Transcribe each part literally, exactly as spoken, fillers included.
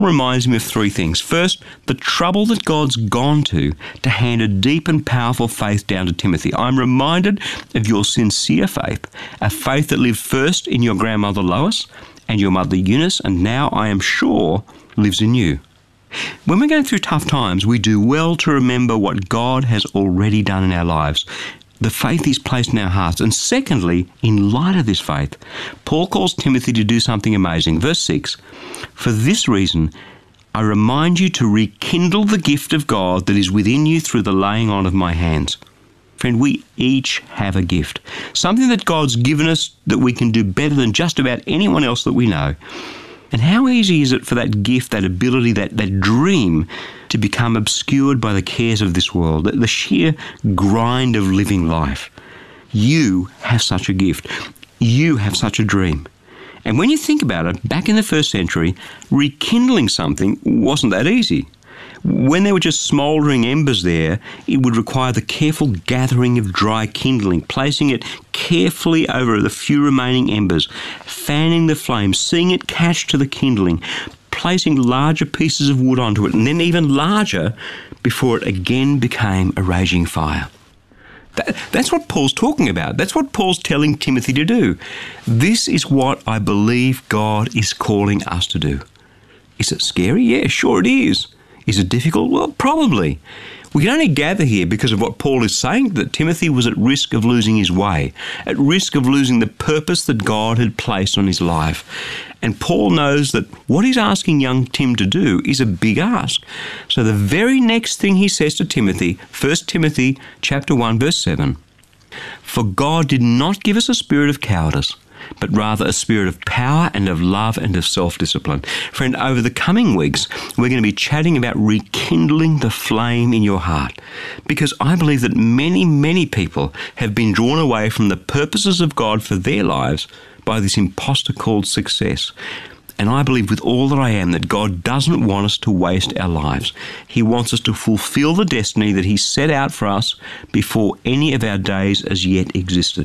reminds me of three things. First, the trouble that God's gone to to hand a deep and powerful faith down to Timothy. I'm reminded of your sincere faith, a faith that lived first in your grandmother Lois and your mother Eunice, and now I am sure lives in you. When we're going through tough times, we do well to remember what God has already done in our lives, the faith He's placed in our hearts. And secondly, in light of this faith, Paul calls Timothy to do something amazing. Verse six, "For this reason, I remind you to rekindle the gift of God that is within you through the laying on of my hands." Friend, we each have a gift, something that God's given us that we can do better than just about anyone else that we know. And how easy is it for that gift, that ability, that, that dream to become obscured by the cares of this world, the, the sheer grind of living life? You have such a gift. You have such a dream. And when you think about it, back in the first century, rekindling something wasn't that easy. When there were just smouldering embers there, it would require the careful gathering of dry kindling, placing it carefully over the few remaining embers, fanning the flame, seeing it catch to the kindling, placing larger pieces of wood onto it, and then even larger before it again became a raging fire. That, that's what Paul's talking about. That's what Paul's telling Timothy to do. This is what I believe God is calling us to do. Is it scary? Yeah, sure it is. Is it difficult? Well, probably. We can only gather here because of what Paul is saying, that Timothy was at risk of losing his way, at risk of losing the purpose that God had placed on his life. And Paul knows that what he's asking young Tim to do is a big ask. So the very next thing he says to Timothy, First Timothy chapter one, verse seven, "For God did not give us a spirit of cowardice, but rather a spirit of power and of love and of self-discipline." Friend, over the coming weeks, we're going to be chatting about rekindling the flame in your heart, because I believe that many, many people have been drawn away from the purposes of God for their lives by this imposter called success. And I believe with all that I am that God doesn't want us to waste our lives. He wants us to fulfill the destiny that He set out for us before any of our days as yet existed.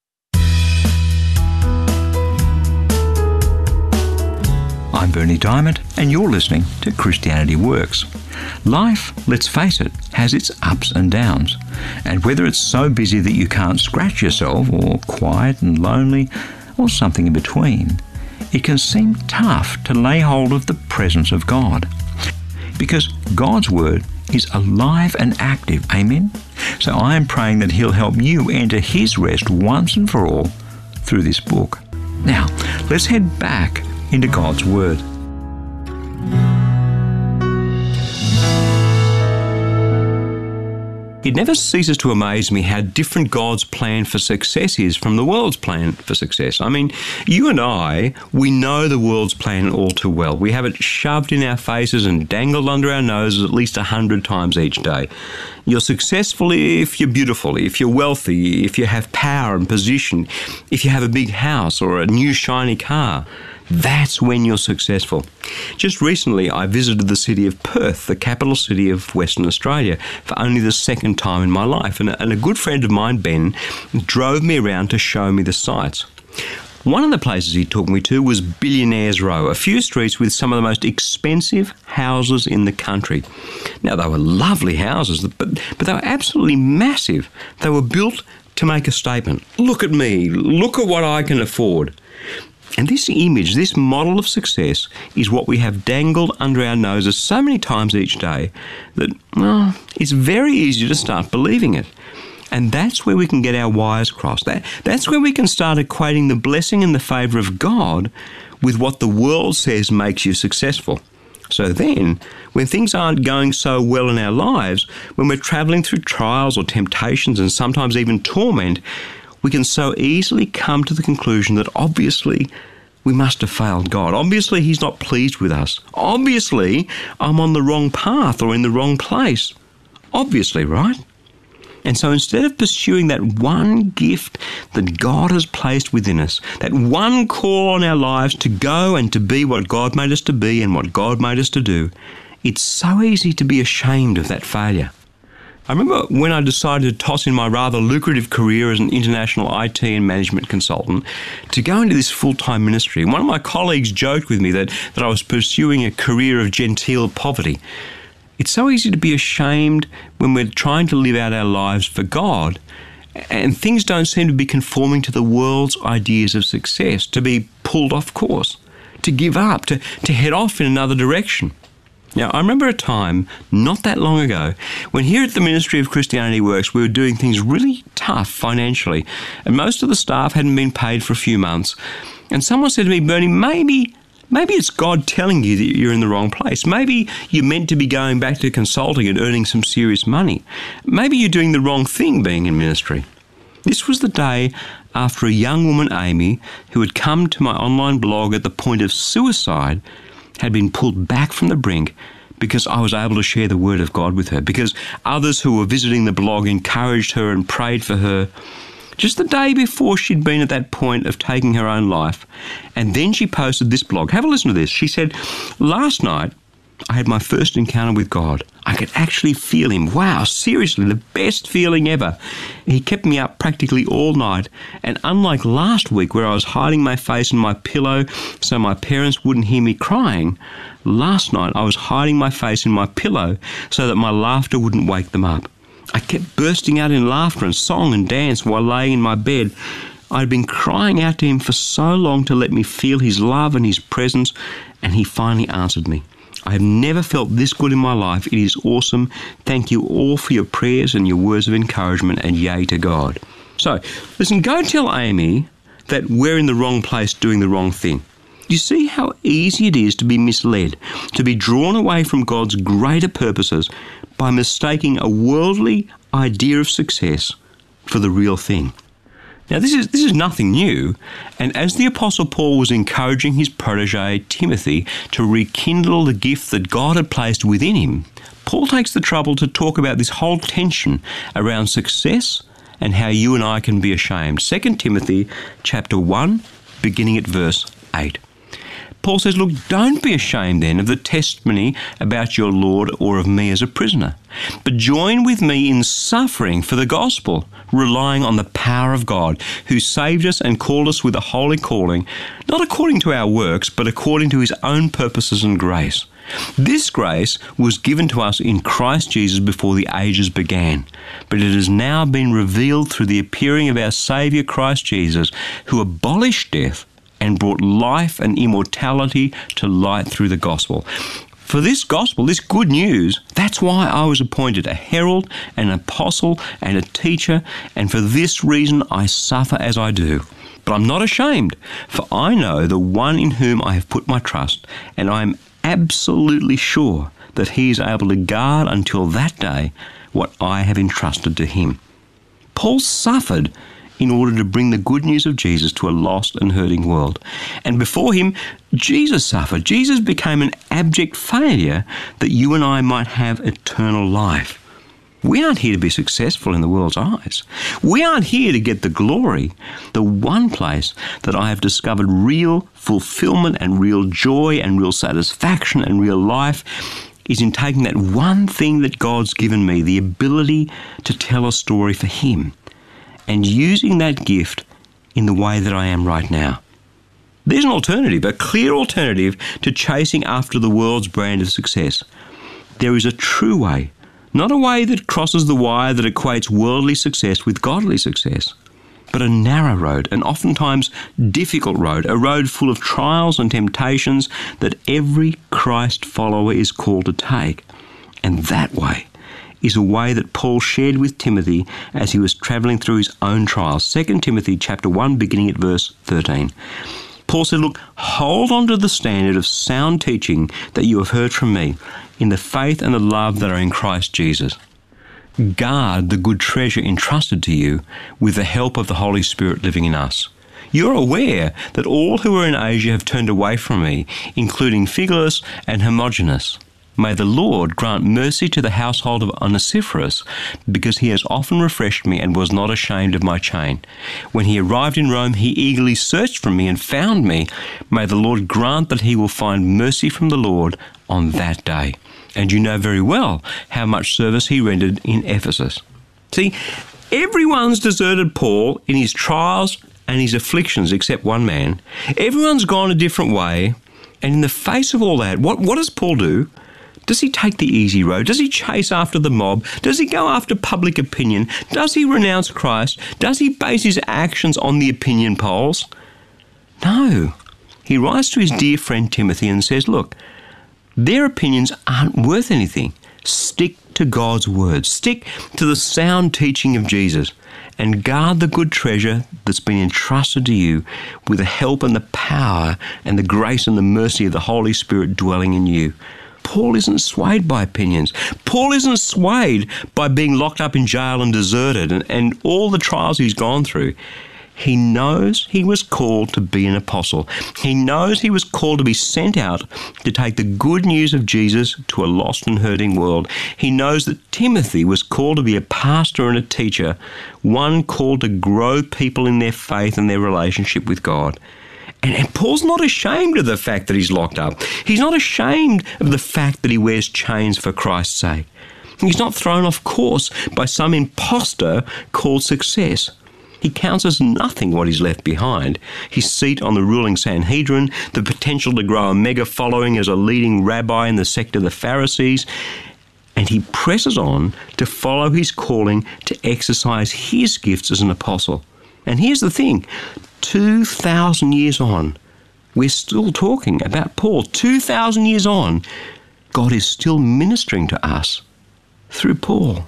I'm Bernie Diamond, and you're listening to Christianity Works. Life, let's face it, has its ups and downs. And whether it's so busy that you can't scratch yourself, or quiet and lonely, or something in between, it can seem tough to lay hold of the presence of God. Because God's Word is alive and active, amen? So I am praying that He'll help you enter His rest once and for all through this book. Now, let's head back into God's Word. It never ceases to amaze me how different God's plan for success is from the world's plan for success. I mean, you and I, we know the world's plan all too well. We have it shoved in our faces and dangled under our noses at least a hundred times each day. You're successful if you're beautiful, if you're wealthy, if you have power and position, if you have a big house or a new shiny car. That's when you're successful. Just recently, I visited the city of Perth, the capital city of Western Australia, for only the second time in my life. And a, and a good friend of mine, Ben, drove me around to show me the sights. One of the places he took me to was Billionaires Row, a few streets with some of the most expensive houses in the country. Now, they were lovely houses, but, but they were absolutely massive. They were built to make a statement. Look at me. Look at what I can afford. And this image, this model of success, is what we have dangled under our noses so many times each day that, well, it's very easy to start believing it. And that's where we can get our wires crossed. That, that's where we can start equating the blessing and the favour of God with what the world says makes you successful. So then, when things aren't going so well in our lives, when we're travelling through trials or temptations and sometimes even torment, we can so easily come to the conclusion that obviously we must have failed God. Obviously He's not pleased with us. Obviously I'm on the wrong path or in the wrong place. Obviously, right? And so instead of pursuing that one gift that God has placed within us, that one call on our lives to go and to be what God made us to be and what God made us to do, it's so easy to be ashamed of that failure. I remember when I decided to toss in my rather lucrative career as an international I T and management consultant to go into this full-time ministry. One of my colleagues joked with me that, that I was pursuing a career of genteel poverty. It's so easy to be ashamed when we're trying to live out our lives for God and things don't seem to be conforming to the world's ideas of success, to be pulled off course, to give up, to, to head off in another direction. Now, I remember a time not that long ago when here at the Ministry of Christianity Works we were doing things really tough financially and most of the staff hadn't been paid for a few months. And someone said to me, Bernie, maybe maybe it's God telling you that you're in the wrong place. Maybe you're meant to be going back to consulting and earning some serious money. Maybe you're doing the wrong thing being in ministry. This was the day after a young woman, Amy, who had come to my online blog at the point of suicide, had been pulled back from the brink because I was able to share the word of God with her, because others who were visiting the blog encouraged her and prayed for her just the day before she'd been at that point of taking her own life. And then she posted this blog. Have a listen to this. She said, last night I had my first encounter with God. I could actually feel him. Wow, seriously, the best feeling ever. He kept me up practically all night. And unlike last week where I was hiding my face in my pillow so my parents wouldn't hear me crying, last night I was hiding my face in my pillow so that my laughter wouldn't wake them up. I kept bursting out in laughter and song and dance while laying in my bed. I'd been crying out to him for so long to let me feel his love and his presence, and he finally answered me. I have never felt this good in my life. It is awesome. Thank you all for your prayers and your words of encouragement, and yay to God. So, listen, go tell Amy that we're in the wrong place doing the wrong thing. You see how easy it is to be misled, to be drawn away from God's greater purposes by mistaking a worldly idea of success for the real thing. Now, this is this is nothing new, and as the Apostle Paul was encouraging his protege Timothy to rekindle the gift that God had placed within him, Paul takes the trouble to talk about this whole tension around success and how you and I can be ashamed. Second Timothy chapter one, beginning at verse eight. Paul says, look, don't be ashamed then of the testimony about your Lord or of me as a prisoner, but join with me in suffering for the gospel, relying on the power of God, who saved us and called us with a holy calling, not according to our works, but according to his own purposes and grace. This grace was given to us in Christ Jesus before the ages began, but it has now been revealed through the appearing of our Saviour Christ Jesus, who abolished death and brought life and immortality to light through the gospel. For this gospel, this good news, that's why I was appointed a herald, an apostle, and a teacher, and for this reason I suffer as I do. But I'm not ashamed, for I know the one in whom I have put my trust, and I am absolutely sure that he is able to guard until that day what I have entrusted to him. Paul suffered in order to bring the good news of Jesus to a lost and hurting world. And before him, Jesus suffered. Jesus became an abject failure that you and I might have eternal life. We aren't here to be successful in the world's eyes. We aren't here to get the glory. The one place that I have discovered real fulfillment and real joy and real satisfaction and real life is in taking that one thing that God's given me, the ability to tell a story for him, and using that gift in the way that I am right now. There's an alternative, a clear alternative to chasing after the world's brand of success. There is a true way, not a way that crosses the wire that equates worldly success with godly success, but a narrow road, an oftentimes difficult road, a road full of trials and temptations that every Christ follower is called to take. And that way is a way that Paul shared with Timothy as he was travelling through his own trials. Second Timothy chapter one, beginning at verse thirteen. Paul said, look, hold on to the standard of sound teaching that you have heard from me in the faith and the love that are in Christ Jesus. Guard the good treasure entrusted to you with the help of the Holy Spirit living in us. You're aware that all who are in Asia have turned away from me, including Phygelus and Hermogenes. May the Lord grant mercy to the household of Onesiphorus, because he has often refreshed me and was not ashamed of my chain. When he arrived in Rome, he eagerly searched for me and found me. May the Lord grant that he will find mercy from the Lord on that day. And you know very well how much service he rendered in Ephesus. See, everyone's deserted Paul in his trials and his afflictions except one man. Everyone's gone a different way. And in the face of all that, what, what does Paul do? Does he take the easy road? Does he chase after the mob? Does he go after public opinion? Does he renounce Christ? Does he base his actions on the opinion polls? No. He writes to his dear friend Timothy and says, look, their opinions aren't worth anything. Stick to God's word. Stick to the sound teaching of Jesus and guard the good treasure that's been entrusted to you with the help and the power and the grace and the mercy of the Holy Spirit dwelling in you. Paul isn't swayed by opinions. Paul isn't swayed by being locked up in jail and deserted and, and all the trials he's gone through. He knows he was called to be an apostle. He knows he was called to be sent out to take the good news of Jesus to a lost and hurting world. He knows that Timothy was called to be a pastor and a teacher, one called to grow people in their faith and their relationship with God. And, and Paul's not ashamed of the fact that he's locked up. He's not ashamed of the fact that he wears chains for Christ's sake. He's not thrown off course by some imposter called success. He counts as nothing what he's left behind. His seat on the ruling Sanhedrin, the potential to grow a mega following as a leading rabbi in the sect of the Pharisees, and he presses on to follow his calling to exercise his gifts as an apostle. And here's the thing, two thousand years on, we're still talking about Paul. two thousand years on, God is still ministering to us through Paul.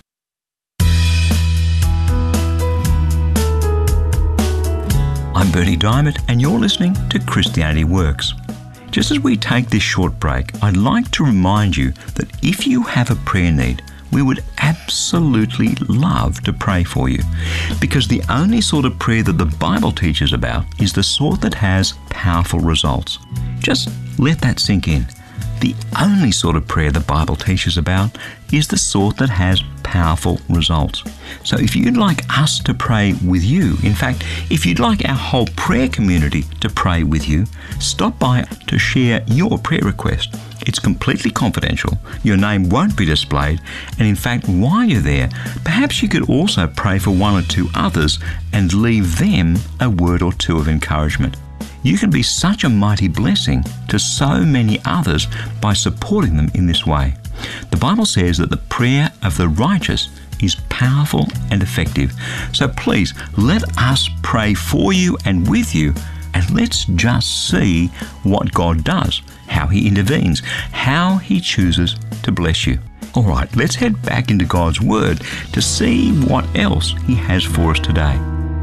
I'm Bertie Diamond, and you're listening to Christianity Works. Just as we take this short break, I'd like to remind you that if you have a prayer need, we would absolutely love to pray for you, because the only sort of prayer that the Bible teaches about is the sort that has powerful results. Just let that sink in. The only sort of prayer the Bible teaches about is the sort that has powerful results. So if you'd like us to pray with you, in fact, if you'd like our whole prayer community to pray with you, stop by to share your prayer request. It's completely confidential. Your name won't be displayed. And in fact, while you're there, perhaps you could also pray for one or two others and leave them a word or two of encouragement. You can be such a mighty blessing to so many others by supporting them in this way. The Bible says that the prayer of the righteous is powerful and effective. So please, let us pray for you and with you, and let's just see what God does, how He intervenes, how He chooses to bless you. All right, let's head back into God's Word to see what else He has for us today.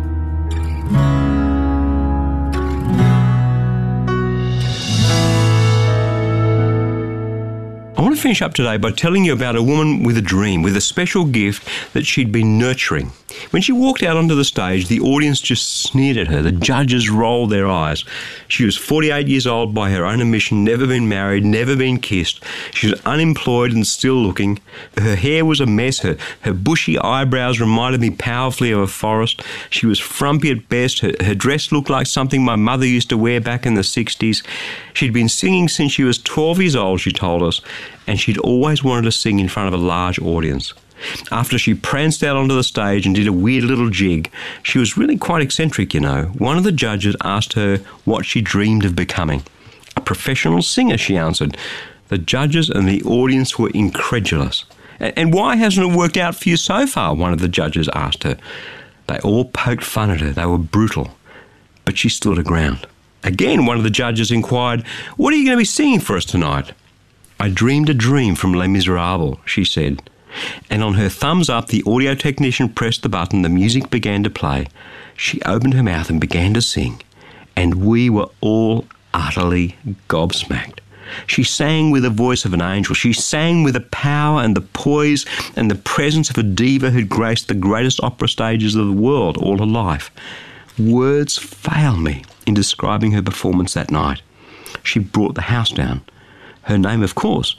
I want to finish up today by telling you about a woman with a dream, with a special gift that she'd been nurturing. When she walked out onto the stage, the audience just sneered at her. The judges rolled their eyes. She was forty-eight years old by her own admission, never been married, never been kissed. She was unemployed and still looking. Her hair was a mess. Her, her bushy eyebrows reminded me powerfully of a forest. She was frumpy at best. Her, her dress looked like something my mother used to wear back in the sixties. She'd been singing since she was twelve years old, she told us, and she'd always wanted to sing in front of a large audience. After she pranced out onto the stage and did a weird little jig, she was really quite eccentric, you know. One of the judges asked her what she dreamed of becoming. A professional singer, she answered. The judges and the audience were incredulous. And why hasn't it worked out for you so far? One of the judges asked her. They all poked fun at her. They were brutal. But she stood her ground. Again, one of the judges inquired, "What are you going to be singing for us tonight?" "I dreamed a dream from Les Miserables," she said. And on her thumbs up, the audio technician pressed the button. The music began to play. She opened her mouth and began to sing. And we were all utterly gobsmacked. She sang with the voice of an angel. She sang with the power and the poise and the presence of a diva who'd graced the greatest opera stages of the world all her life. Words fail me in describing her performance that night. She brought the house down. Her name, of course,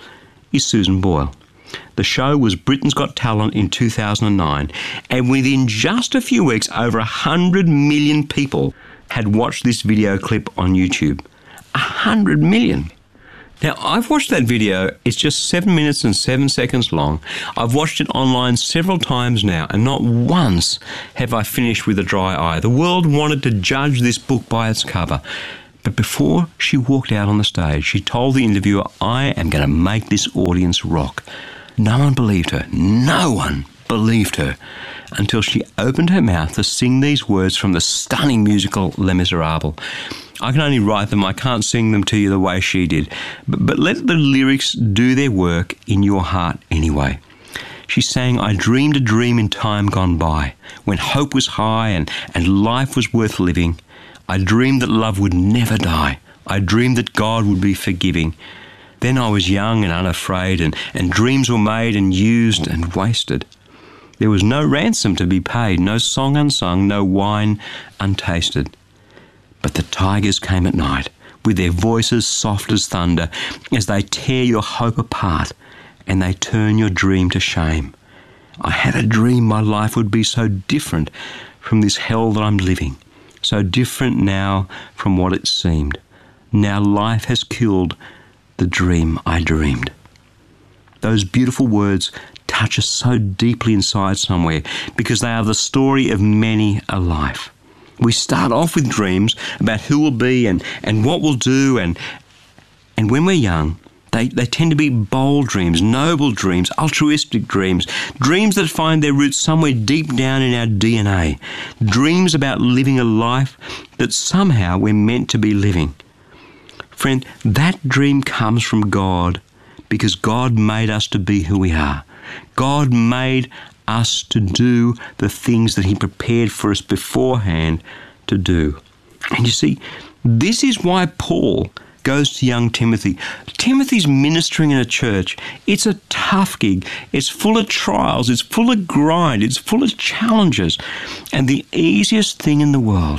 is Susan Boyle. The show was Britain's Got Talent in two thousand nine, and within just a few weeks, over one hundred million people had watched this video clip on YouTube. one hundred million! Now, I've watched that video. It's just seven minutes and seven seconds long. I've watched it online several times now, and not once have I finished with a dry eye. The world wanted to judge this book by its cover. But before she walked out on the stage, she told the interviewer, "I am going to make this audience rock." No one believed her. No one believed her until she opened her mouth to sing these words from the stunning musical Les Miserables. I can only write them. I can't sing them to you the way she did. But, but let the lyrics do their work in your heart anyway. She sang, "I dreamed a dream in time gone by, when hope was high and, and life was worth living. I dreamed that love would never die. I dreamed that God would be forgiving. Then I was young and unafraid, and, and dreams were made and used and wasted. There was no ransom to be paid, no song unsung, no wine untasted. But the tigers came at night, with their voices soft as thunder, as they tear your hope apart, and they turn your dream to shame. I had a dream my life would be so different from this hell that I'm living, so different now from what it seemed. Now life has killed the dream I dreamed." Those beautiful words touch us so deeply inside somewhere, because they are the story of many a life. We start off with dreams about who we'll be and, and what we'll do, and and when we're young, they, they tend to be bold dreams, noble dreams, altruistic dreams, dreams that find their roots somewhere deep down in our D N A, dreams about living a life that somehow we're meant to be living. Friend, that dream comes from God, because God made us to be who we are. God made us to do the things that he prepared for us beforehand to do. And you see, this is why Paul goes to young Timothy. Timothy's ministering in a church. It's a tough gig. It's full of trials. It's full of grind. It's full of challenges. And the easiest thing in the world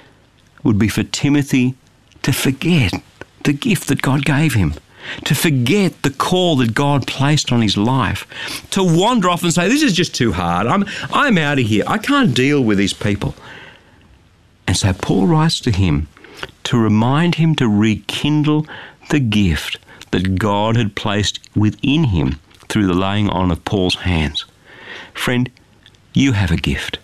would be for Timothy to forget the gift that God gave him, to forget the call that God placed on his life, to wander off and say, "This is just too hard. I'm, I'm out of here. I can't deal with these people." And so Paul writes to him to remind him to rekindle the gift that God had placed within him through the laying on of Paul's hands. Friend, you have a gift.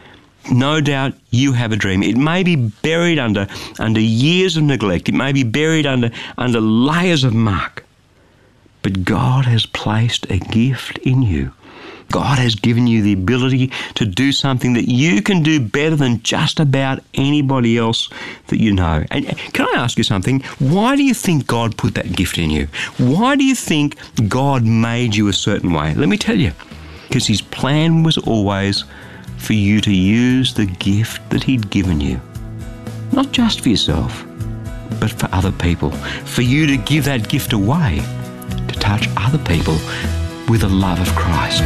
No doubt you have a dream. It may be buried under, under years of neglect. It may be buried under, under layers of muck. But God has placed a gift in you. God has given you the ability to do something that you can do better than just about anybody else that you know. And can I ask you something? Why do you think God put that gift in you? Why do you think God made you a certain way? Let me tell you. Because his plan was always for you to use the gift that he'd given you. Not just for yourself, but for other people. For you to give that gift away, to touch other people with the love of Christ.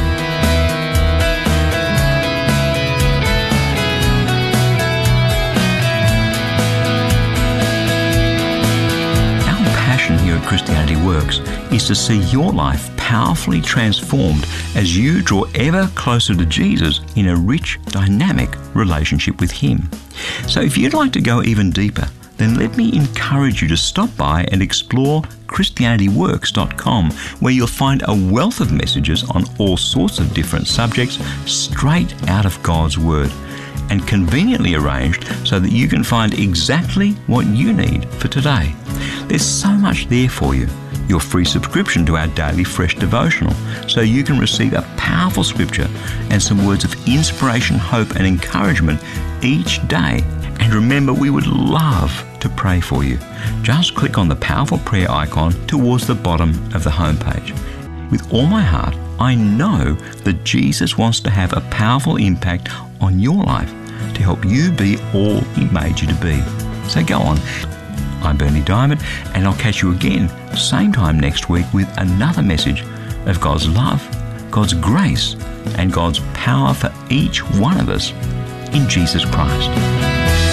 Our passion here at Christianity Works is to see your life powerfully transformed as you draw ever closer to Jesus in a rich, dynamic relationship with him. So if you'd like to go even deeper, then let me encourage you to stop by and explore Christianity Works dot com, where you'll find a wealth of messages on all sorts of different subjects straight out of God's Word, and conveniently arranged so that you can find exactly what you need for today. There's so much there for you. Your free subscription to our daily fresh devotional, so you can receive a powerful scripture and some words of inspiration, hope and encouragement each day. And remember, we would love to pray for you. Just click on the powerful prayer icon towards the bottom of the homepage. With all my heart, I know that Jesus wants to have a powerful impact on your life to help you be all he made you to be. So go on. I'm Bernie Diamond, and I'll catch you again same time next week with another message of God's love, God's grace, and God's power for each one of us in Jesus Christ.